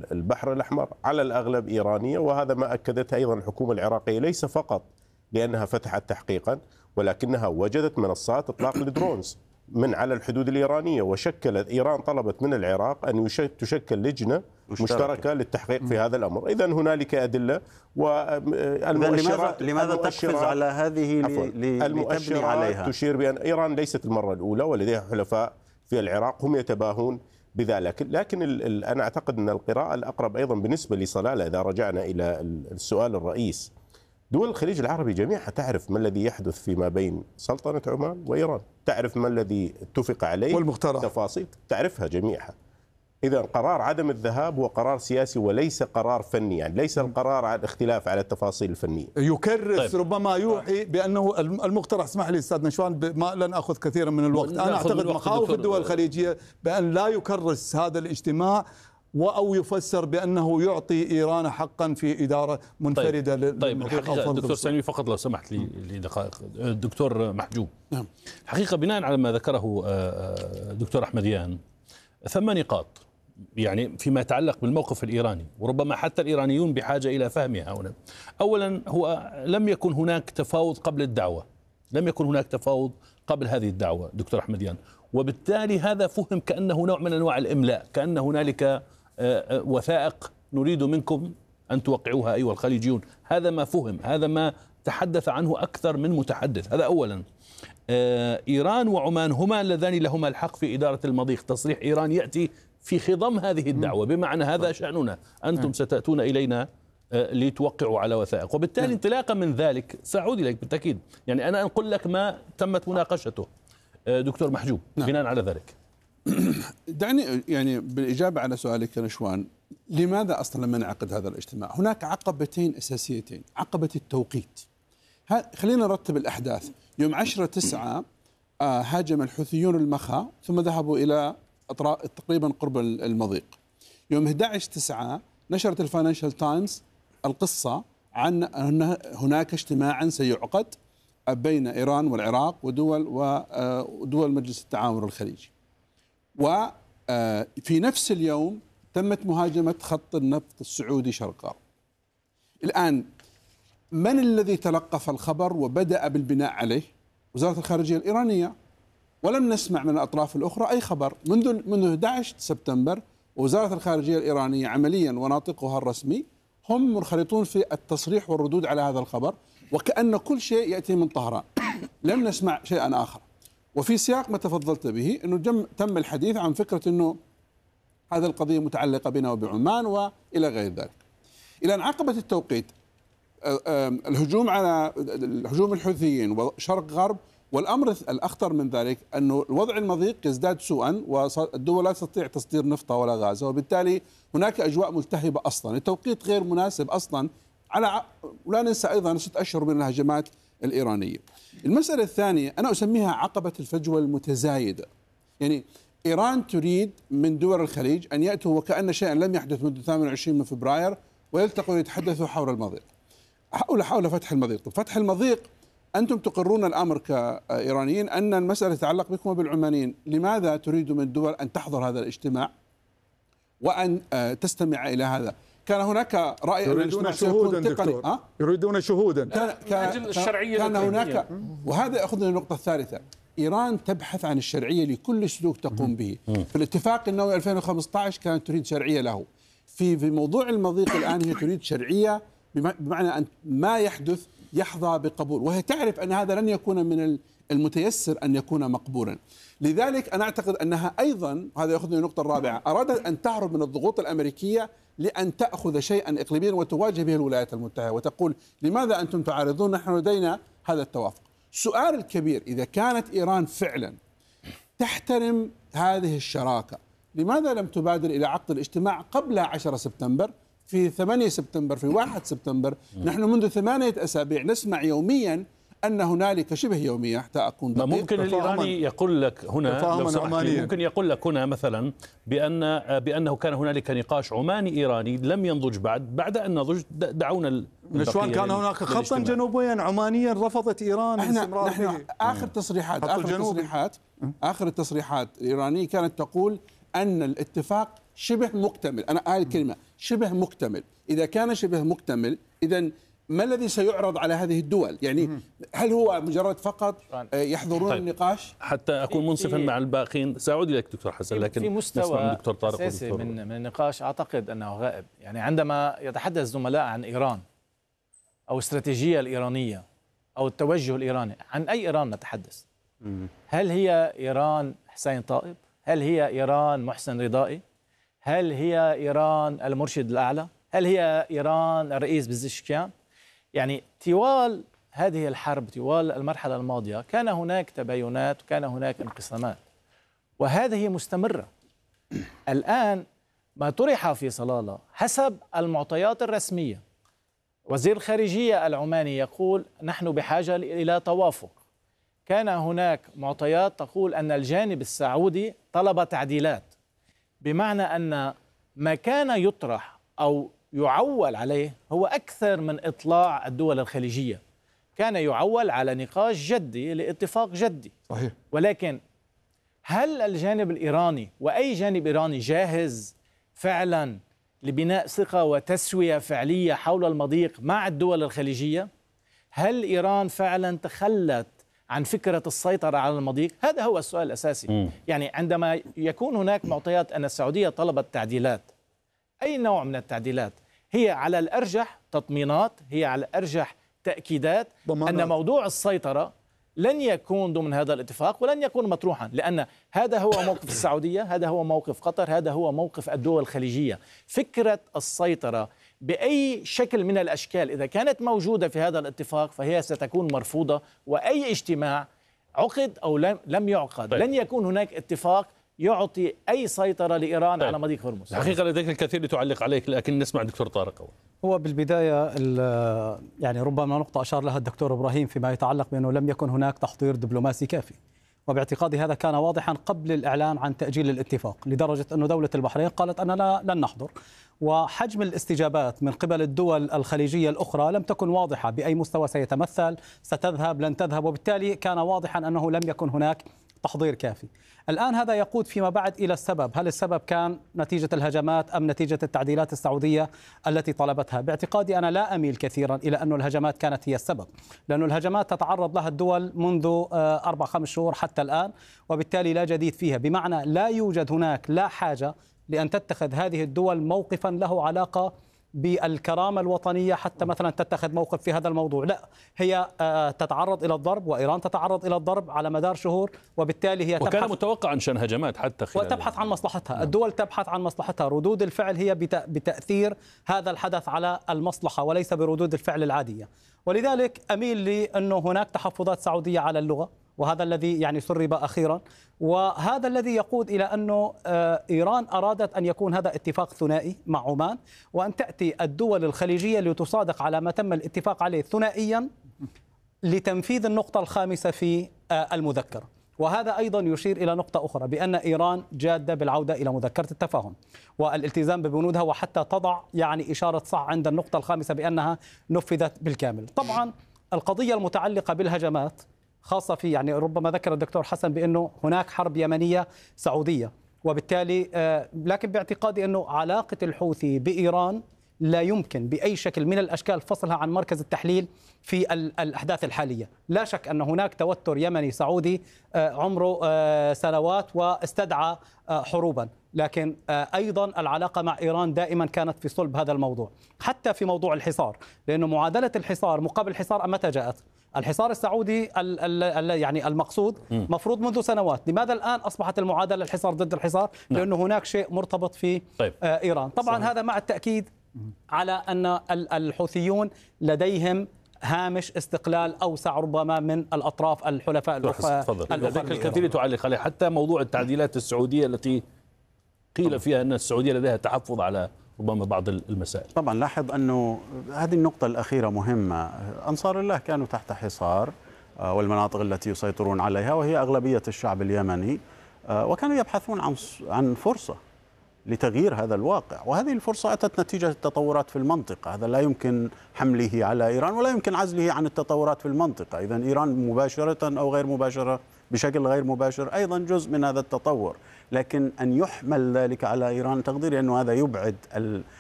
البحر الأحمر على الأغلب إيرانية، وهذا ما أكدته أيضا الحكومة العراقية، ليس فقط لأنها فتحت تحقيقا ولكنها وجدت منصات إطلاق الدرونز من على الحدود الإيرانية، وشكلت إيران طلبت من العراق أن تشكل لجنة مشتركة للتحقيق في هذا الأمر. إذن هنالك أدلة والمؤشرات. لماذا تقفز على هذه لتبني عليها؟ تشير بأن إيران ليست المرة الأولى ولديها حلفاء في العراق هم يتباهون بذلك. لكن أنا أعتقد أن القراءة الأقرب أيضا بالنسبة لصلالة، إذا رجعنا إلى السؤال الرئيس، دول الخليج العربي جميعها تعرف ما الذي يحدث فيما بين سلطنة عمان وإيران، تعرف ما الذي اتفق عليه والمقترح، تفاصيل تعرفها جميعها. إذا قرار عدم الذهاب هو قرار سياسي وليس قرار فني، يعني ليس القرار على الاختلاف على التفاصيل الفنية. يكرس طيب. ربما يوحي بأنه المقترح، اسمح لي أستاذ نشوان ما لن أخذ كثيرا من الوقت، أنا أعتقد مخاوف الدول الخليجية بأن لا يكرس هذا الاجتماع أو يفسر بأنه يعطي إيران حقا في إدارة منفردة. طيب الحقيقة دكتور سامي فقط لو سمحت لي لدقائق. الدكتور محجوب، نعم. الحقيقة بناء على ما ذكره دكتور أحمديان، ثم نقاط يعني فيما يتعلق بالموقف الإيراني، وربما حتى الإيرانيون بحاجة إلى فهمها هنا. أولا، هو لم يكن هناك تفاوض قبل الدعوة، لم يكن هناك تفاوض قبل هذه الدعوة دكتور أحمديان، وبالتالي هذا فهم كأنه نوع من أنواع الإملاء، كأن هنالك وثائق نريد منكم أن توقعوها أيها الخليجيون. هذا ما فهم، هذا ما تحدث عنه أكثر من متحدث. هذا أولا. إيران وعمان هما اللذان لهما الحق في إدارة المضيق. تصريح إيران يأتي في خضم هذه الدعوة، بمعنى هذا شأننا، أنتم ستأتون إلينا لتوقعوا على وثائق، وبالتالي انطلاقا من ذلك سأعود إليك بالتأكيد. يعني أنا أنقل لك ما تمت مناقشته دكتور محجوب بناء على ذلك. دعني يعني بالإجابة على سؤالك نشوان، لماذا أصلا لم ينعقد هذا الاجتماع؟ هناك عقبتين أساسيتين. عقبة التوقيت، خلينا نرتب الأحداث. يوم 10/9 هاجم الحوثيون المخا ثم ذهبوا إلى تقريبا قرب المضيق. يوم 11/9 نشرت الفاينانشال تايمز القصة عن أن هناك اجتماعا سيعقد بين إيران والعراق ودول مجلس التعاون الخليجي. وفي نفس اليوم تمت مهاجمة خط النفط السعودي شرق غرب. الآن من الذي تلقف الخبر وبدأ بالبناء عليه؟ وزارة الخارجية الإيرانية، ولم نسمع من الأطراف الأخرى أي خبر منذ 11 سبتمبر. ووزارة الخارجية الإيرانية عمليا وناطقها الرسمي هم منخرطون في التصريح والردود على هذا الخبر، وكأن كل شيء يأتي من طهران. لم نسمع شيئا آخر. وفي سياق ما تفضلت به أنه تم الحديث عن فكرة أنه هذه القضية متعلقة بنا وبعمان وإلى غير ذلك. إلى أن عقبة التوقيت الهجوم على الحوثيين وشرق غرب، والأمر الأخطر من ذلك أنه الوضع المضيق يزداد سوءا، والدول لا تستطيع تصدير نفطها ولا غازها، وبالتالي هناك أجواء ملتهبة أصلا. التوقيت غير مناسب أصلا ولا ننسى أيضا 6 أشهر من الهجمات الإيرانية. المسألة الثانية أنا أسميها عقبة الفجوة المتزايدة. يعني إيران تريد من دول الخليج أن يأتوا وكأن شيئا لم يحدث منذ 28 من فبراير ويلتقوا ويتحدثوا حول المضيق، حول فتح المضيق. فتح المضيق أنتم تقرون الأمر كإيرانيين أن المسألة تتعلق بكم وبالعمانيين. لماذا تريدوا من الدول أن تحضر هذا الاجتماع وأن تستمع إلى هذا؟ كان هناك رأي يريدون شهودا دكتور، يريدون شهودا. كان هناك، وهذا يأخذنا للنقطة الثالثة. إيران تبحث عن الشرعية لكل سلوك تقوم به. في الاتفاق النووي 2015 كانت تريد شرعية له. في موضوع المضيق الآن هي تريد شرعية، بمعنى أن ما يحدث يحظى بقبول، وهي تعرف أن هذا لن يكون من المتيسر أن يكون مقبولا. لذلك أنا أعتقد أنها أيضا، هذا يأخذني النقطة الرابعة، أرادت أن تهرب من الضغوط الأمريكية لأن تأخذ شيئا إقليميا وتواجه به الولايات المتحدة وتقول لماذا أنتم تعارضون، نحن لدينا هذا التوافق. السؤال الكبير، إذا كانت إيران فعلا تحترم هذه الشراكة، لماذا لم تبادر إلى عقد الاجتماع قبل 10 سبتمبر، في 8 سبتمبر، في 1 سبتمبر؟ نحن منذ 8 أسابيع نسمع يوميا أن هنالك، شبه يومية حتى أكون دقيق، ممكن الإيراني يقول لك هنا، ممكن يقول لك هنا مثلا بأنه كان هنالك نقاش عماني إيراني لم ينضج بعد أن نضج دعونا نشوان. كان هناك خطا جنوبيا عمانيا رفضت إيران الاستمرار نحن آخر التصريحات الإيرانية كانت تقول أن الاتفاق شبه مكتمل. أنا هذه الكلمة شبه مكتمل. إذا كان شبه مكتمل إذن ما الذي سيعرض على هذه الدول؟ يعني هل هو مجرد فقط يحضرون النقاش؟ حتى أكون منصفا مع الباقين سأعود إليك دكتور حسن، لكن في مستوى دكتور طارق أساسي من النقاش أعتقد أنه غائب. يعني عندما يتحدث زملاء عن إيران أو الاستراتيجية الإيرانية أو التوجه الإيراني، عن أي إيران نتحدث؟ هل هي إيران حسين طائب؟ هل هي إيران محسن رضائي؟ هل هي إيران المرشد الأعلى؟ هل هي إيران الرئيس بزشكيان؟ يعني طوال هذه الحرب، طوال المرحلة الماضية، كان هناك تباينات وكان هناك انقسامات، وهذه مستمرة. الآن ما طرح في صلالة حسب المعطيات الرسمية، وزير الخارجية العماني يقول نحن بحاجة إلى توافق. كان هناك معطيات تقول أن الجانب السعودي طلب تعديلات، بمعنى أن ما كان يطرح أو يعول عليه هو أكثر من إطلاع الدول الخليجية. كان يعول على نقاش جدي لاتفاق جدي. صحيح. ولكن هل الجانب الإيراني وأي جانب إيراني جاهز فعلا لبناء ثقة وتسوية فعلية حول المضيق مع الدول الخليجية؟ هل إيران فعلا تخلت عن فكرة السيطرة على المضيق؟ هذا هو السؤال الأساسي. يعني عندما يكون هناك معطيات أن السعودية طلبت تعديلات، أي نوع من التعديلات؟ هي على الأرجح تطمينات، هي على الأرجح تأكيدات أن موضوع السيطرة لن يكون ضمن هذا الاتفاق ولن يكون مطروحا، لأن هذا هو موقف السعودية، هذا هو موقف قطر، هذا هو موقف الدول الخليجية. فكرة السيطرة بأي شكل من الأشكال إذا كانت موجودة في هذا الاتفاق فهي ستكون مرفوضة، وأي اجتماع عقد أو لم يعقد لن يكون هناك اتفاق يعطي أي سيطرة لإيران على مضيق هرمز. الحقيقة لديك الكثير لتعلق عليك، لكن نسمع دكتور طارق. هو بالبداية يعني ربما نقطة أشار لها الدكتور إبراهيم فيما يتعلق بأنه لم يكن هناك تحضير دبلوماسي كافي، وباعتقادي هذا كان واضحا قبل الإعلان عن تأجيل الاتفاق، لدرجة أن دولة البحرين قالت أننا لن نحضر، وحجم الاستجابات من قبل الدول الخليجية الأخرى لم تكن واضحة بأي مستوى سيتمثل، ستذهب لن تذهب، وبالتالي كان واضحا أنه لم يكن هناك تحضير كافي. الآن هذا يقود فيما بعد إلى السبب، هل السبب كان نتيجة الهجمات أم نتيجة التعديلات السعودية التي طلبتها؟ باعتقادي أنا لا أميل كثيرا إلى أن الهجمات كانت هي السبب، لأن الهجمات تتعرض لها الدول منذ 4-5 شهور حتى الآن، وبالتالي لا جديد فيها، بمعنى لا يوجد هناك لا حاجة لأن تتخذ هذه الدول موقفا له علاقة بالكرامة الوطنية حتى مثلا تتخذ موقف في هذا الموضوع. لا، هي تتعرض إلى الضرب، وإيران تتعرض إلى الضرب على مدار شهور، وبالتالي هي وكان متوقع أنشان هجمات حتى خلال وتبحث عن مصلحتها. الدول تبحث عن مصلحتها، ردود الفعل هي بتأثير هذا الحدث على المصلحة وليس بردود الفعل العادية. ولذلك أميل لأنه هناك تحفظات سعودية على اللغة، وهذا الذي يعني سرب أخيرا، وهذا الذي يقود إلى أنه إيران أرادت أن يكون هذا اتفاق ثنائي مع عمان، وأن تأتي الدول الخليجية لتصادق على ما تم الاتفاق عليه ثنائيا لتنفيذ النقطة الخامسة في المذكرة. وهذا أيضا يشير إلى نقطة أخرى، بأن إيران جادة بالعودة إلى مذكرة التفاهم والالتزام ببنودها، وحتى تضع يعني إشارة صح عند النقطة الخامسة بأنها نفذت بالكامل. طبعا القضية المتعلقة بالهجمات خاصة في يعني ربما ذكر الدكتور حسن بأنه هناك حرب يمنية سعودية، وبالتالي لكن باعتقادي أنه علاقة الحوثي بإيران لا يمكن بأي شكل من الأشكال فصلها عن مركز التحليل في الأحداث الحالية. لا شك أن هناك توتر يمني سعودي عمره سنوات واستدعى حروبا، لكن أيضا العلاقة مع إيران دائما كانت في صلب هذا الموضوع، حتى في موضوع الحصار، لأنه معادلة الحصار مقابل الحصار متى جاءت؟ الحصار السعودي يعني المقصود مفروض منذ سنوات. لماذا الآن أصبحت المعادلة الحصار ضد الحصار؟ لأنه هناك شيء مرتبط في إيران. طبعا صحيح. هذا مع التأكيد على أن الحوثيون لديهم هامش استقلال أوسع ربما من الأطراف الحلفاء الأخرى. لديك الكثير تعلق عليه، حتى موضوع التعديلات السعودية التي قيل فيها أن السعودية لديها تحفظ على ربما بعض المسائل. طبعا لاحظ أنه هذه النقطة الأخيرة مهمة. أنصار الله كانوا تحت حصار والمناطق التي يسيطرون عليها وهي أغلبية الشعب اليمني، وكانوا يبحثون عن فرصة لتغيير هذا الواقع، وهذه الفرصة أتت نتيجة التطورات في المنطقة. هذا لا يمكن حمله على إيران ولا يمكن عزله عن التطورات في المنطقة. إذا إيران مباشرة أو غير مباشرة بشكل غير مباشر أيضا جزء من هذا التطور، لكن أن يحمل ذلك على إيران تقديري أنه هذا يبعد